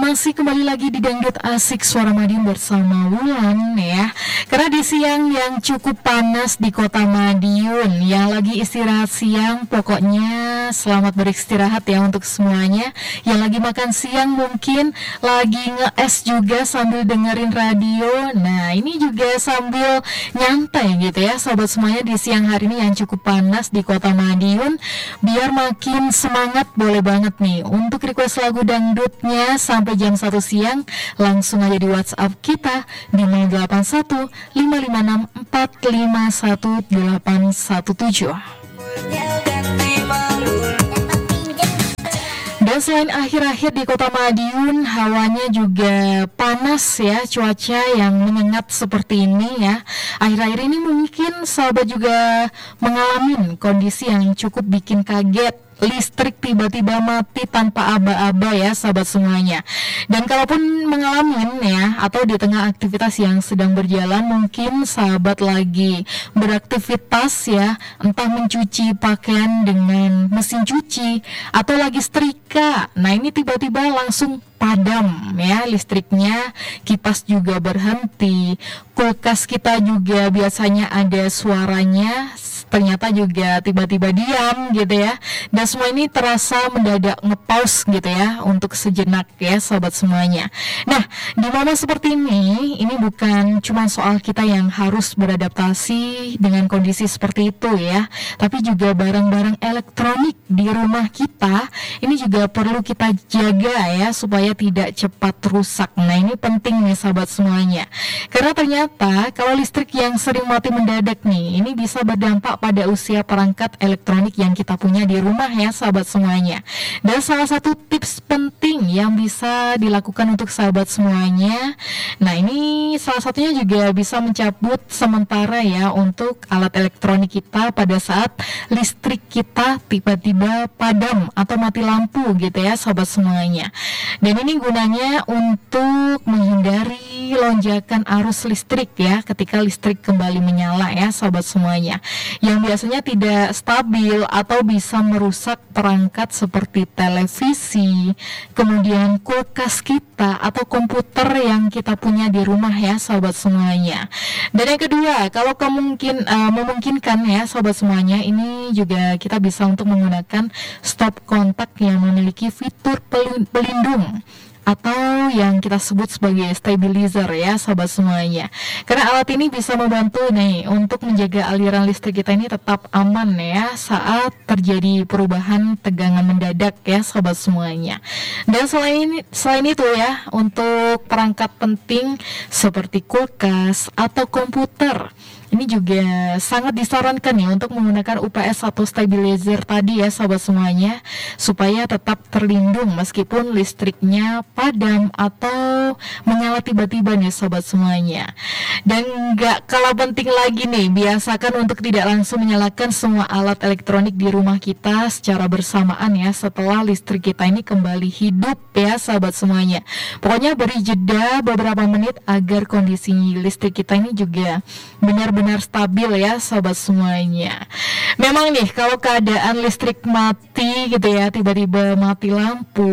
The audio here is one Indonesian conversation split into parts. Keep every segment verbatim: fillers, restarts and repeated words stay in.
masih kembali lagi di Dangdut Asik Suara Madiun bersama Wulan ya. Karena di siang yang cukup panas di kota Madiun, yang lagi istirahat siang, pokoknya selamat beristirahat ya untuk semuanya. Yang lagi makan siang mungkin lagi nge-es juga sambil dengerin radio. Nah ini juga sambil nyantai gitu ya sobat semuanya di siang hari ini yang cukup panas di kota Madiun. Biar makin semangat, boleh banget nih untuk request lagu dangdutnya sampai jam satu siang, langsung aja di WhatsApp kita di nol delapan satu lima lima enam empat lima satu delapan satu tujuh. Dan selain akhir-akhir di kota Madiun, hawanya juga panas ya, cuaca yang menyengat seperti ini ya. Akhir-akhir ini mungkin sahabat juga mengalami kondisi yang cukup bikin kaget. Listrik tiba-tiba mati tanpa aba-aba ya sahabat semuanya. Dan kalaupun mengalami ya, atau di tengah aktivitas yang sedang berjalan, mungkin sahabat lagi beraktivitas ya, entah mencuci pakaian dengan mesin cuci atau lagi setrika. Nah ini tiba-tiba langsung padam ya listriknya, kipas juga berhenti, kulkas kita juga biasanya ada suaranya, ternyata juga tiba-tiba diam gitu ya. Dan semua ini terasa mendadak nge-pause gitu ya untuk sejenak ya sahabat semuanya. Nah di momen seperti ini, ini bukan cuma soal kita yang harus beradaptasi dengan kondisi seperti itu ya, tapi juga barang-barang elektronik di rumah kita ini juga perlu kita jaga ya supaya tidak cepat rusak. Nah ini penting nih sahabat semuanya, karena ternyata kalau listrik yang sering mati mendadak nih, ini bisa berdampak pada usia perangkat elektronik yang kita punya di rumah ya sahabat semuanya. Dan salah satu tips penting yang bisa dilakukan untuk sahabat semuanya, nah ini salah satunya juga bisa mencabut sementara ya untuk alat elektronik kita pada saat listrik kita tiba-tiba padam atau mati lampu gitu ya sahabat semuanya. Dan ini gunanya untuk menghindari lonjakan arus listrik ya ketika listrik kembali menyala ya sahabat semuanya, yang biasanya tidak stabil atau bisa merusak perangkat seperti televisi, kemudian kulkas kita atau komputer yang kita punya di rumah ya sahabat semuanya. Dan yang kedua, kalau kemungkin uh, memungkinkan ya sahabat semuanya, ini juga kita bisa untuk menggunakan stop kontak yang memiliki fitur pelindung atau yang kita sebut sebagai stabilizer ya sahabat semuanya. Karena alat ini bisa membantu nih untuk menjaga aliran listrik kita ini tetap aman ya saat terjadi perubahan tegangan mendadak ya sahabat semuanya. Dan selain selain itu ya, untuk perangkat penting seperti kulkas atau komputer, ini juga sangat disarankan ya untuk menggunakan U P S atau stabilizer tadi ya sahabat semuanya, supaya tetap terlindung meskipun listriknya padam atau menyala tiba-tiba nih sahabat semuanya. Dan gak kalah penting lagi nih, biasakan untuk tidak langsung menyalakan semua alat elektronik di rumah kita secara bersamaan ya setelah listrik kita ini kembali hidup ya sahabat semuanya. Pokoknya beri jeda beberapa menit agar kondisi listrik kita ini juga benar-benar benar stabil ya sahabat semuanya. Memang nih kalau keadaan listrik mati gitu ya, tiba-tiba mati lampu,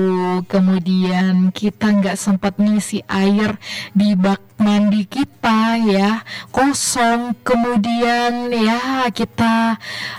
kemudian kita nggak sempat ngisi air di bak mandi kita ya, kosong, kemudian ya kita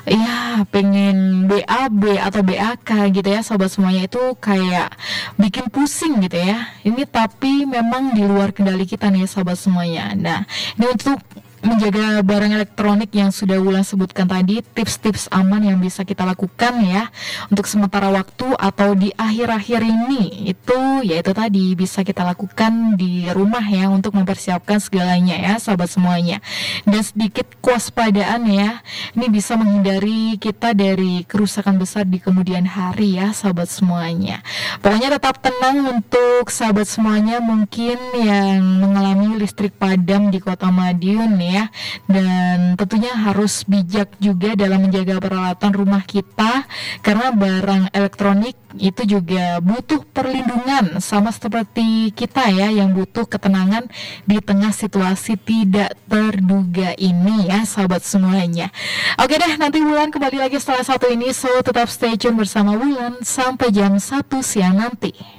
ya pengen B A B atau B A K gitu ya sahabat semuanya, itu kayak bikin pusing gitu ya. Ini tapi memang di luar kendali kita nih sahabat semuanya. Nah ini untuk menjaga barang elektronik yang sudah Wulan sebutkan tadi, tips-tips aman yang bisa kita lakukan ya untuk sementara waktu atau di akhir-akhir ini, itu yaitu tadi bisa kita lakukan di rumah ya untuk mempersiapkan segalanya ya sahabat semuanya. Dan sedikit kewaspadaan ya, ini bisa menghindari kita dari kerusakan besar di kemudian hari ya sahabat semuanya. Pokoknya tetap tenang untuk sahabat semuanya mungkin yang mengalami listrik padam di kota Madiun ya. Ya, dan tentunya harus bijak juga dalam menjaga peralatan rumah kita, karena barang elektronik itu juga butuh perlindungan sama seperti kita ya yang butuh ketenangan di tengah situasi tidak terduga ini ya sahabat semuanya. Oke deh, nanti Wulan kembali lagi setelah satu ini, so tetap stay tune bersama Wulan sampai jam satu siang nanti.